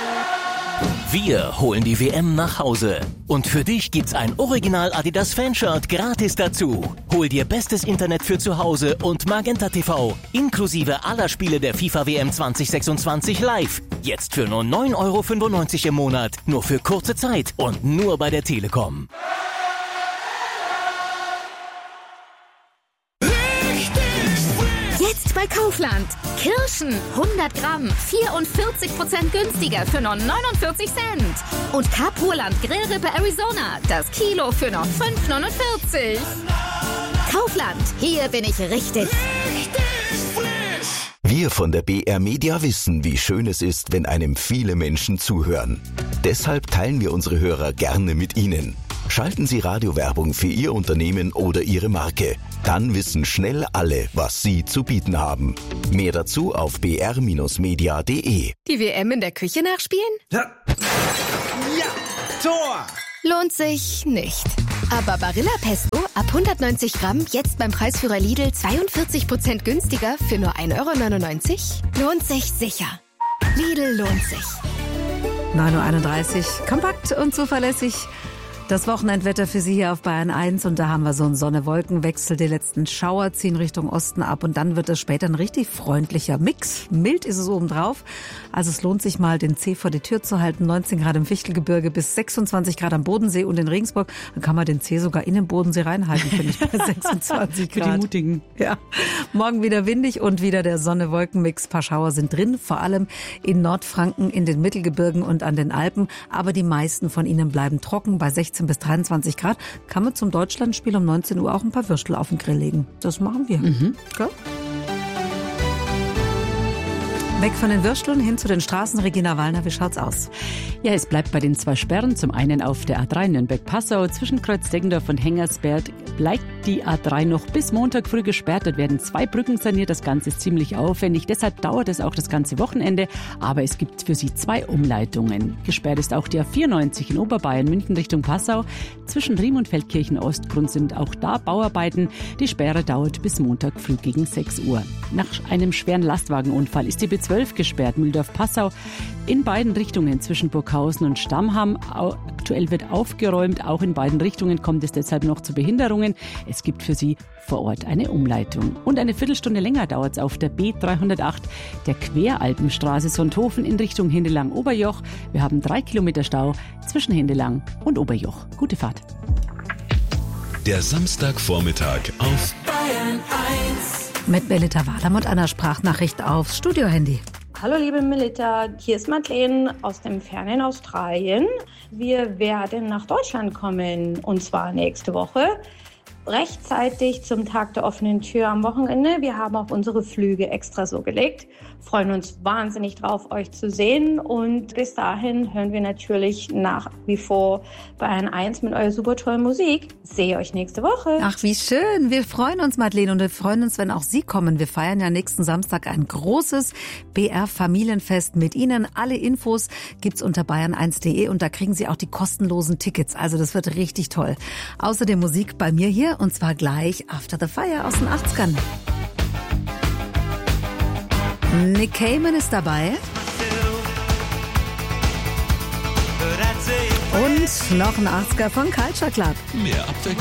Wir holen die WM nach Hause. Und für dich gibt's ein Original Adidas Fanshirt gratis dazu. Hol dir bestes Internet für zu Hause und Magenta TV, inklusive aller Spiele der FIFA WM 2026 live. Jetzt für nur 9,95 € im Monat. Nur für kurze Zeit und nur bei der Telekom. Jetzt bei Kaufland. Kirschen 100 Gramm, 44% günstiger für nur 49 Cent. Und Kapuland Grillrippe Arizona, das Kilo für nur 5,49 €. Kaufland, hier bin ich richtig. Wir von der BR Media wissen, wie schön es ist, wenn einem viele Menschen zuhören. Deshalb teilen wir unsere Hörer gerne mit Ihnen. Schalten Sie Radiowerbung für Ihr Unternehmen oder Ihre Marke. Dann wissen schnell alle, was Sie zu bieten haben. Mehr dazu auf br-media.de. Die WM in der Küche nachspielen? Ja, Tor! Lohnt sich nicht. Aber Barilla Pesto ab 190 Gramm jetzt beim Preisführer Lidl 42% günstiger für nur 1,99 €? Lohnt sich sicher. Lidl lohnt sich. 9:31 Uhr, kompakt und zuverlässig. Das Wochenendwetter für Sie hier auf Bayern 1 und da haben wir so einen Sonne-Wolken-Wechsel. Die letzten Schauer ziehen Richtung Osten ab und dann wird es später ein richtig freundlicher Mix. Mild ist es obendrauf. Also es lohnt sich mal, den Zeh vor die Tür zu halten. 19 Grad im Fichtelgebirge bis 26 Grad am Bodensee und in Regensburg. Dann kann man den Zeh sogar in den Bodensee reinhalten, finde ich, bei 26 Grad. Für die Mutigen. Ja. Morgen wieder windig und wieder der Sonne-Wolken-Mix. Ein paar Schauer sind drin, vor allem in Nordfranken, in den Mittelgebirgen und an den Alpen. Aber die meisten von ihnen bleiben trocken bei 16 bis 23 Grad. Kann man zum Deutschlandspiel um 19 Uhr auch ein paar Würstel auf den Grill legen. Das machen wir. Okay? Weg von den Würsteln hin zu den Straßen. Regina Wallner, wie schaut's aus? Ja, es bleibt bei den 2 Sperren. Zum einen auf der A3 Nürnberg-Passau. Zwischen Kreuz-Deggendorf und Hengersberg bleibt die A3 noch bis Montag früh gesperrt. Dort werden 2 Brücken saniert. Das Ganze ist ziemlich aufwendig. Deshalb dauert es auch das ganze Wochenende. Aber es gibt für Sie 2 Umleitungen. Gesperrt ist auch die A94 in Oberbayern, München Richtung Passau. Zwischen Riem und Feldkirchen-Ostgrund sind auch da Bauarbeiten. Die Sperre dauert bis Montag früh gegen 6 Uhr. Nach einem schweren Lastwagenunfall ist die B12 gesperrt, Mühldorf-Passau. In beiden Richtungen zwischen Burghausen und Stammham. Aktuell wird aufgeräumt. Auch in beiden Richtungen kommt es deshalb noch zu Behinderungen. Es gibt für Sie vor Ort eine Umleitung. Und eine Viertelstunde länger dauert es auf der B308, der Queralpenstraße Sonthofen in Richtung Hindelang-Oberjoch. Wir haben 3 Kilometer Stau zwischen Hindelang und Oberjoch. Gute Fahrt. Der Samstagvormittag auf Bayern 1. Mit Melita Wadam und einer Sprachnachricht aufs Studiohandy. Hallo liebe Melita, hier ist Madeleine aus dem fernen Australien. Wir werden nach Deutschland kommen und zwar nächste Woche. Rechtzeitig zum Tag der offenen Tür am Wochenende. Wir haben auch unsere Flüge extra so gelegt. Freuen uns wahnsinnig drauf, euch zu sehen. Und bis dahin hören wir natürlich nach wie vor Bayern 1 mit eurer super tollen Musik. Sehe euch nächste Woche. Ach, wie schön. Wir freuen uns, Madeleine, und wir freuen uns, wenn auch Sie kommen. Wir feiern ja nächsten Samstag ein großes BR-Familienfest mit Ihnen. Alle Infos gibt's unter bayern1.de und da kriegen Sie auch die kostenlosen Tickets. Also das wird richtig toll. Außerdem Musik bei mir hier und zwar gleich After the Fire aus den 80ern. Nick Cayman ist dabei. Und noch ein 80er von Culture Club. Mehr Abwechslung